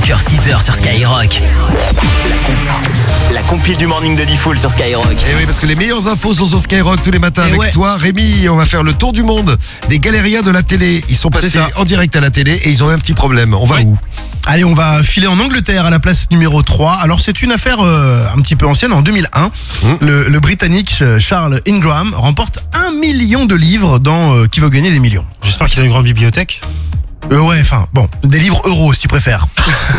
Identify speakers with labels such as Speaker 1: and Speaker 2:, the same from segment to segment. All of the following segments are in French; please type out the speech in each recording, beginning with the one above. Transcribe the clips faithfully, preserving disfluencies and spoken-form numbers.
Speaker 1: cinq heures six heures sur Skyrock. La compile du morning de Diffoul sur Skyrock.
Speaker 2: Et oui, parce que les meilleures infos sont sur Skyrock tous les matins
Speaker 3: Et
Speaker 2: avec
Speaker 3: ouais.
Speaker 2: toi. Rémi, on va faire le tour du monde des galériens de la télé. Ils sont passés
Speaker 3: ça.
Speaker 2: en direct à la télé et ils ont eu un petit problème. On va
Speaker 3: Ouais.
Speaker 2: où?
Speaker 3: Allez, on va filer en Angleterre à la place numéro trois. Alors, c'est une affaire euh, un petit peu ancienne. En deux mille un,
Speaker 2: Mmh.
Speaker 3: le, le Britannique Charles Ingram remporte un million de livres dans euh, Qui veut gagner des millions.
Speaker 4: J'espère qu'il a une grande bibliothèque.
Speaker 3: Euh, ouais, enfin, bon, des livres euros si tu préfères.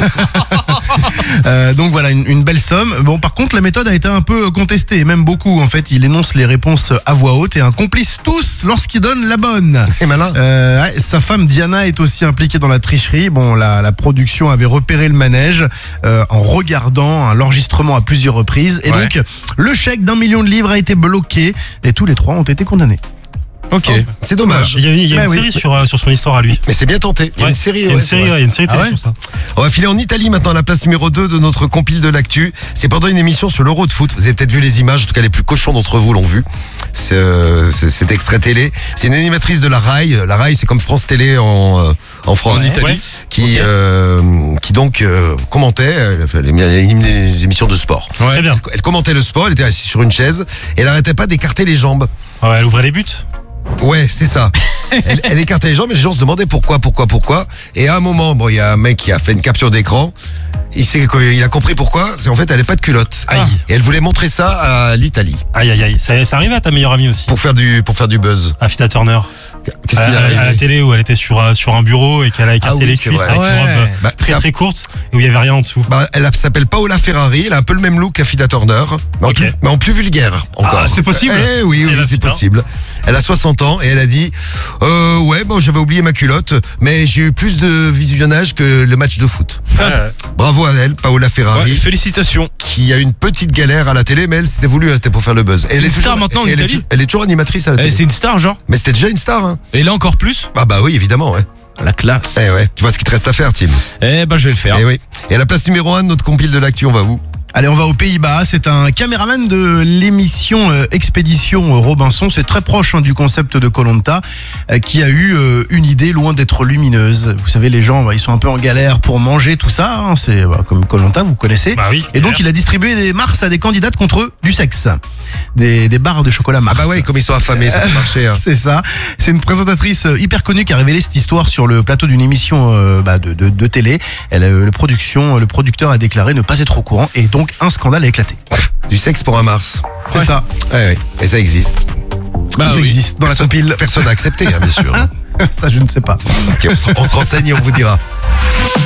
Speaker 3: Euh, donc voilà, une, une belle somme. Bon, par contre, la méthode a été un peu contestée, et même beaucoup. En fait, il énonce les réponses à voix haute et un complice tous lorsqu'il donne la bonne.
Speaker 2: Et malin.
Speaker 3: Euh, ouais, sa femme Diana est aussi impliquée dans la tricherie. Bon, la, la production avait repéré le manège euh, en regardant hein, l'enregistrement à plusieurs reprises. Et
Speaker 4: Ouais.
Speaker 3: donc, le chèque d'un million de livres a été bloqué et tous les trois ont été condamnés.
Speaker 4: Ok.
Speaker 2: C'est dommage.
Speaker 4: Il y a, il y a
Speaker 3: Bah
Speaker 4: une
Speaker 3: oui.
Speaker 4: série sur, euh, sur son histoire à lui.
Speaker 2: Mais c'est bien tenté. Il y a
Speaker 4: Ouais.
Speaker 2: une série.
Speaker 4: Il y a
Speaker 2: ouais,
Speaker 4: une
Speaker 2: c'est
Speaker 4: série,
Speaker 2: vrai.
Speaker 4: ouais, il y a une série
Speaker 3: Ah
Speaker 4: télé
Speaker 3: ouais
Speaker 4: sur ça.
Speaker 2: On va filer en Italie maintenant, à la place numéro deux de notre compile de l'actu. C'est pendant une émission sur l'Euro de foot. Vous avez peut-être vu les images, en tout cas les plus cochons d'entre vous l'ont vu. C'est, euh, c'est- cet extrait télé. C'est une animatrice de la Rai. La Rai, c'est comme France Télé en, euh, en France.
Speaker 4: En Italie. Ouais.
Speaker 2: Qui, euh, qui donc euh, commentait elle fait les, les- les émissions de sport.
Speaker 4: Très bien.
Speaker 2: Elle commentait le sport, elle était assise sur une chaise et elle arrêtait pas d'écarter les jambes.
Speaker 4: Ouais, elle ouvrait les buts.
Speaker 2: Ouais, c'est ça. elle, elle écartait les jambes et les gens se demandaient pourquoi, pourquoi, pourquoi. Et à un moment, bon, il y a un mec qui a fait une capture d'écran. Il, sait, il a compris pourquoi. C'est en fait, elle n'avait pas de culotte.
Speaker 4: Aïe.
Speaker 2: Et elle voulait montrer ça à l'Italie
Speaker 4: Aïe, aïe, aïe. Ça, ça arrivait à ta meilleure amie aussi.
Speaker 2: pour faire du, pour faire du buzz.
Speaker 4: Afida Turner.
Speaker 2: Qu'est-ce
Speaker 4: À,
Speaker 2: qu'il a
Speaker 4: à- à la
Speaker 2: arrivé
Speaker 4: télé où elle était sur, euh, sur un bureau et qu'elle a écarté
Speaker 2: Ah oui,
Speaker 4: les
Speaker 2: c'est
Speaker 4: cuisses
Speaker 2: vrai.
Speaker 4: avec
Speaker 3: Ouais.
Speaker 4: une robe euh,
Speaker 2: Bah,
Speaker 4: très
Speaker 2: ça-
Speaker 4: très courte et où il y avait rien en dessous.
Speaker 2: Bah, elle s'appelle Paola Ferrari. Elle a un peu le même look qu'Afida Turner, mais en,
Speaker 4: Ok.
Speaker 2: plus, mais en plus vulgaire encore.
Speaker 4: Ah, c'est possible.
Speaker 2: Eh oui,
Speaker 4: Eh
Speaker 2: oui,
Speaker 4: ben,
Speaker 2: c'est
Speaker 4: putain.
Speaker 2: possible. Elle a soixante ans et elle a dit euh, ouais, bon, j'avais oublié ma culotte, mais j'ai eu plus de visionnage que le match de foot.
Speaker 4: Ouais.
Speaker 2: Bravo à elle, Paola Ferrari.
Speaker 5: Félicitations.
Speaker 2: Qui a une petite galère à la télé, mais elle, c'était voulu, hein, c'était pour faire le buzz. Et elle
Speaker 5: une
Speaker 2: toujours-
Speaker 5: star maintenant en
Speaker 2: et elle, est,
Speaker 5: Italie.
Speaker 2: tou- elle est toujours animatrice à la
Speaker 5: Eh,
Speaker 2: télé.
Speaker 5: c'est une star, genre.
Speaker 2: Mais c'était déjà une star, hein.
Speaker 5: Et là encore plus.
Speaker 2: Ah bah oui, évidemment, ouais.
Speaker 5: La classe.
Speaker 2: Eh ouais, tu vois ce qu'il te reste à faire, Tim.
Speaker 5: Eh ben, je vais le faire.
Speaker 2: Eh oui. Et à la place numéro un de notre compile de l'actu, on va où?
Speaker 3: Allez, on va aux Pays-Bas. C'est un caméraman de l'émission euh, Expédition euh, Robinson. C'est très proche hein, du concept de Koh-Lanta, euh, qui a eu euh, une idée loin d'être lumineuse. Vous savez, les gens, bah, ils sont un peu en galère pour manger tout ça. hein. C'est bah, comme Koh-Lanta, vous connaissez.
Speaker 4: Bah oui.
Speaker 3: Et donc, il a distribué des Mars à des candidates contre du sexe. Des, des barres de chocolat
Speaker 2: Ah
Speaker 3: Mars.
Speaker 2: bah ouais, comme ils sont affamés, ça peut marcher. Hein.
Speaker 3: C'est ça. C'est une présentatrice euh, hyper connue qui a révélé cette histoire sur le plateau d'une émission euh, bah, de, de, de télé. Elle, euh, le, production, le producteur a déclaré ne pas être au courant et donc un scandale a éclaté.
Speaker 2: Du sexe pour un Mars.
Speaker 3: C'est ça.
Speaker 2: Ouais, ouais. Et ça existe.
Speaker 5: Bah
Speaker 3: Ça
Speaker 5: oui.
Speaker 3: existe dans la
Speaker 2: Personne-
Speaker 3: compile.
Speaker 2: Personne n'a accepté, hein, bien sûr.
Speaker 3: Ça, je ne sais pas.
Speaker 2: Ok, on, se- on se renseigne et on vous dira.